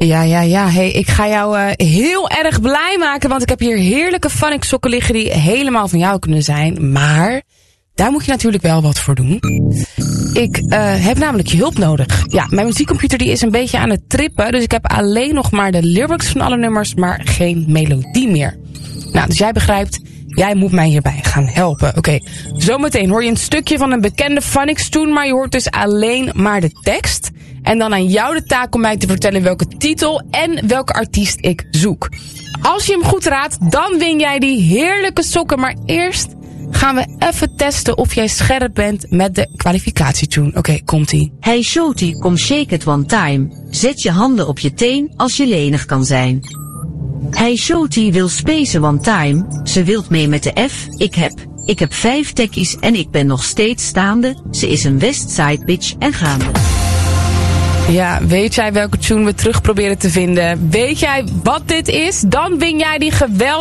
Ja. Hey, ik ga jou heel erg blij maken, want ik heb hier heerlijke Phonics sokken liggen die helemaal van jou kunnen zijn. Maar daar moet je natuurlijk wel wat voor doen. Ik heb namelijk je hulp nodig. Ja, mijn muziekcomputer die is een beetje aan het trippen, dus ik heb alleen nog maar de lyrics van alle nummers, maar geen melodie meer. Nou, dus jij begrijpt, jij moet mij hierbij gaan helpen. Oké, zometeen hoor je een stukje van een bekende Phonics tune, maar je hoort dus alleen maar de tekst. En dan aan jou de taak om mij te vertellen welke titel en welke artiest ik zoek. Als je hem goed raadt, dan win jij die heerlijke sokken. Maar eerst gaan we even testen of jij scherp bent met de kwalificatietune. Oké, komt-ie. Hey Shorty, kom shake it one time. Zet je handen op je teen als je lenig kan zijn. Hey Shorty wil spacen one time. Ze wilt mee met de F. Ik heb 5 tekkies en ik ben nog steeds staande. Ze is een Westside bitch en gaande. Ja, weet jij welke tune we terug proberen te vinden? Weet jij wat dit is? Dan win jij die geweldige